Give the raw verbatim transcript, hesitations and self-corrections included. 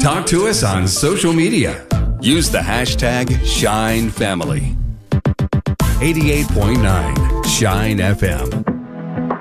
Talk to us on social media. Use the hashtag Shine Family. eighty-eight point nine Shine F M.